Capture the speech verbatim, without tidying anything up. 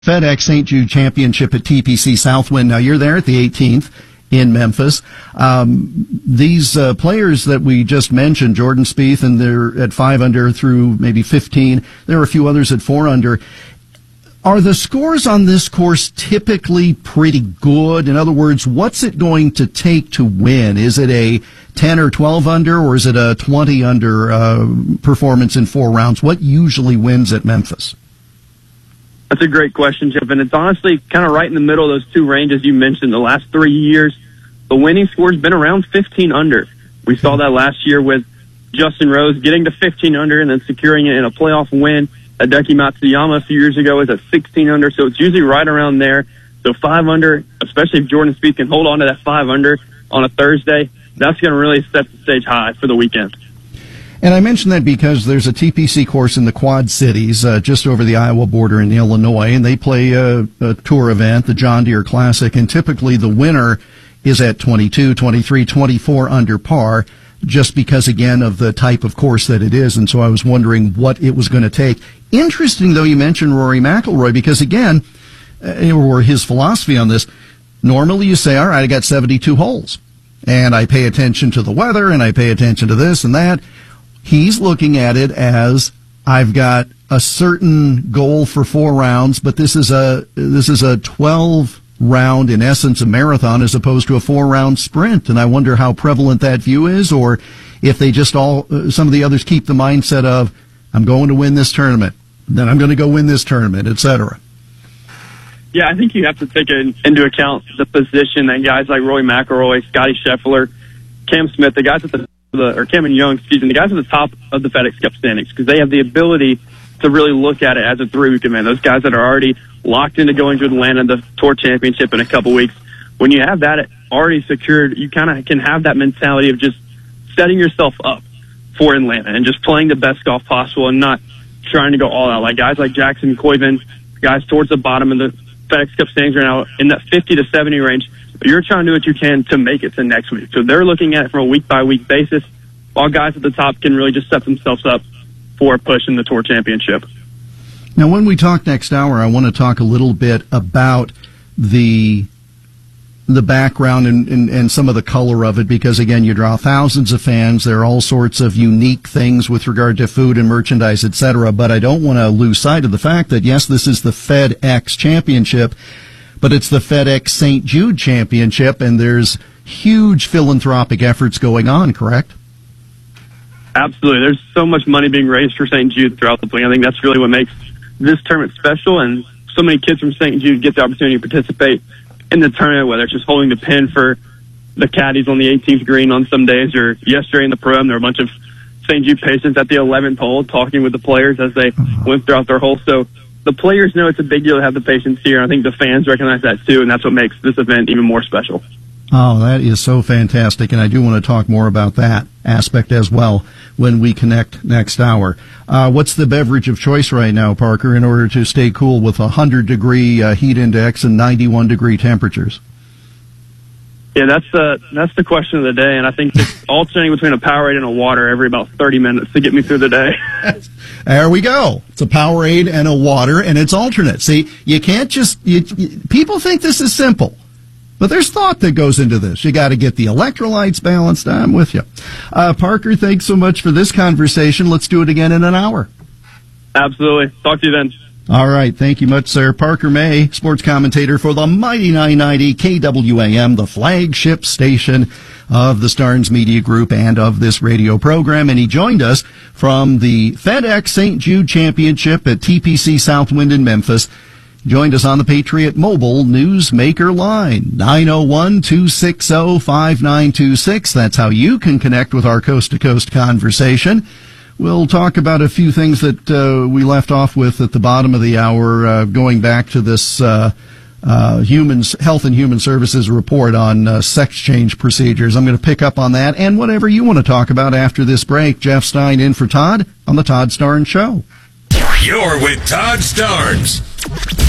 FedEx Saint Jude Championship at T P C Southwind. Now, you're there at the eighteenth in Memphis. Um, these uh, players that we just mentioned, Jordan Spieth, and they're at five under through maybe fifteen. There are a few others at four under. Are the scores on this course typically pretty good? In other words, what's it going to take to win? Is it a ten or twelve under, or is it a twenty under uh, performance in four rounds? What usually wins at Memphis? That's a great question, Jeff, and it's honestly kind of right in the middle of those two ranges you mentioned. The last three years, the winning score's been around fifteen under. We saw that last year with Justin Rose getting to fifteen under and then securing it in a playoff win. Hideki Matsuyama a few years ago was at sixteen under, so it's usually right around there. So five under, especially if Jordan Spieth can hold on to that five under on a Thursday, that's going to really set the stage high for the weekend. And I mention that because there's a T P C course in the Quad Cities, uh, just over the Iowa border in Illinois, and they play a, a tour event, the John Deere Classic, and typically the winner is at twenty-two, twenty-three, twenty-four under par, just because, again, of the type of course that it is. And so I was wondering what it was going to take. Interesting, though, you mentioned Rory McIlroy, because, again, uh, or his philosophy on this, normally you say, all right, I got seventy-two holes, and I pay attention to the weather, and I pay attention to this and that. He's looking at it as, I've got a certain goal for four rounds, but this is a this is a twelve round, in essence, a marathon as opposed to a four round sprint. And I wonder how prevalent that view is, or if they just all, some of the others keep the mindset of, I'm going to win this tournament, then I'm going to go win this tournament, et cetera. Yeah, I think you have to take in, into account the position that guys like Rory McIlroy, Scotty Scheffler, Cam Smith, the guys at the The, or Cameron Young, excuse me, the guys at the top of the FedEx Cup standings, because they have the ability to really look at it as a three-week event. Those guys that are already locked into going to Atlanta, the Tour Championship in a couple weeks. When you have that already secured, you kind of can have that mentality of just setting yourself up for Atlanta and just playing the best golf possible and not trying to go all out. Like guys like Jackson Coyven, guys towards the bottom of the FedEx Cup standings right now in that fifty to seventy range. You're trying to do what you can to make it to next week. So they're looking at it from a week-by-week basis, while guys at the top can really just set themselves up for a push in the Tour Championship. Now, when we talk next hour, I want to talk a little bit about the the background and, and, and some of the color of it, because, again, you draw thousands of fans. There are all sorts of unique things with regard to food and merchandise, et cetera. But I don't want to lose sight of the fact that, yes, this is the FedEx Championship, but it's the FedEx Saint Jude Championship, and there's huge philanthropic efforts going on, correct? Absolutely. There's so much money being raised for Saint Jude throughout the week. I think that's really what makes this tournament special, and so many kids from Saint Jude get the opportunity to participate in the tournament, whether it's just holding the pin for the caddies on the eighteenth green on some days, or yesterday in the Pro Am, there were a bunch of Saint Jude patients at the eleventh hole talking with the players as they went throughout their hole. So the players know it's a big deal to have the patients here. I think the fans recognize that too, and that's what makes this event even more special. Oh, that is so fantastic, and I do want to talk more about that aspect as well when we connect next hour. Uh, what's the beverage of choice right now, Parker, in order to stay cool with a one hundred degree uh, heat index and ninety-one degree temperatures? Yeah, that's the that's the question of the day, and I think it's alternating between a Powerade and a water every about thirty minutes to get me through the day. There we go. It's a Powerade and a water, and it's alternate. See, you can't just you, you, people think this is simple, but there's thought that goes into this. You got to get the electrolytes balanced. I'm with you. Uh, Parker, thanks so much for this conversation. Let's do it again in an hour. Absolutely. Talk to you then. All right. Thank you much, sir. Parker May, sports commentator for the mighty nine ninety K W A M, the flagship station of the Starnes Media Group and of this radio program. And he joined us from the FedEx Saint Jude Championship at T P C Southwind in Memphis. Joined us on the Patriot Mobile Newsmaker line, nine oh one, two six oh, five nine two six. That's how you can connect with our coast-to-coast conversation. We'll talk about a few things that uh, we left off with at the bottom of the hour, uh, going back to this uh, uh, Humans Health and Human Services report on uh, sex change procedures. I'm going to pick up on that and whatever you want to talk about after this break. Jeff Stein in for Todd on the Todd Starnes Show. You're with Todd Starnes.